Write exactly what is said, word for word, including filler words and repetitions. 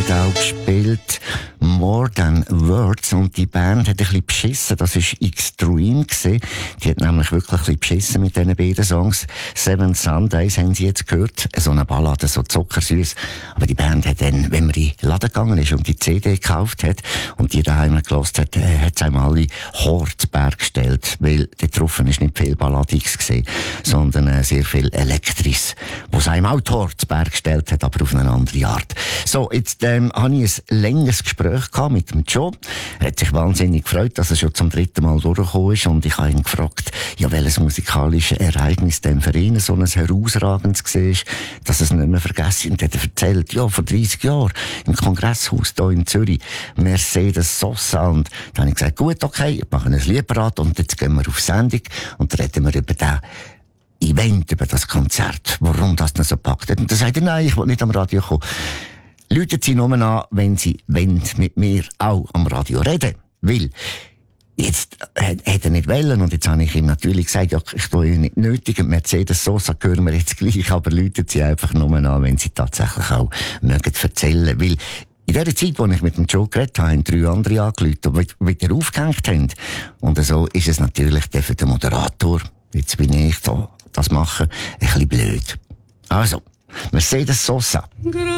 auch gespielt. More Than Words. Und die Band hat ein bisschen beschissen. Das war Extreme gewesen. Die hat nämlich wirklich ein bisschen beschissen mit diesen beiden Songs. Seven Sundays haben sie jetzt gehört. So eine Ballade, so zuckersüß. Aber die Band hat dann, wenn man in den Laden gegangen ist und die C D gekauft hat und die daheim gehört hat, äh, hat sie einmal alle Hortberg gestellt. Weil dort drauf ist nicht viel Balladiges gewesen, sondern äh, sehr viel Elektris. Wo es einem auch die Hortberg gestellt hat, aber auf eine andere Art. So, jetzt ähm, habe ich ein längeres Gespräch gehabt mit dem Joe. Er hat sich wahnsinnig gefreut, dass er schon zum dritten Mal durchgekommen ist. Und ich habe ihn gefragt, ja, welches musikalische Ereignis denn für ihn so ein herausragendes war, dass er es nicht mehr vergessen. Und er hat erzählt, ja, vor dreissig Jahren im Kongresshaus hier in Zürich, Mercedes Sosa. Und dann habe ich gesagt, gut, okay, ich mache ein Lied parat und jetzt gehen wir auf Sendung und reden wir über den Event, über das Konzert, warum das noch so packt hat. Und dann sagt er, nein, ich will nicht am Radio kommen. Läuten Sie nur an, wenn Sie wollen, mit mir auch am Radio reden. Weil, jetzt hätte er nicht wollen, und jetzt habe ich ihm natürlich gesagt, ja, ich tue ihn nicht nötig, Mercedes Sosa hören wir jetzt gleich, aber läuten Sie einfach nur an, wenn Sie tatsächlich auch mögen erzählen. Weil, in der Zeit, als ich mit dem Joe geredet habe, haben drei andere angerufen, die wieder aufgehängt haben. Und so ist es natürlich für den Moderator, jetzt bin ich da, das mache, ein bisschen blöd. Also, Mercedes Sosa.